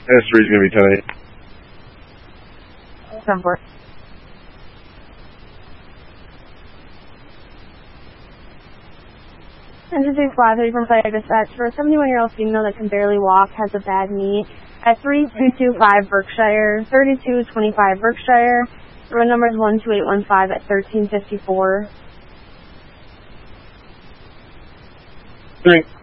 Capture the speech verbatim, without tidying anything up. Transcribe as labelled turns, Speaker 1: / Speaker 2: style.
Speaker 1: S three is going to be ten eight.
Speaker 2: ten four. Engine six five thirty from Flight Dispatch. For a seventy-one-year-old female that can barely walk, has a bad knee, at three two two five Berkshire, thirty-two twenty-five Berkshire. The road number is one two eight one five at thirteen fifty-four.
Speaker 1: Three.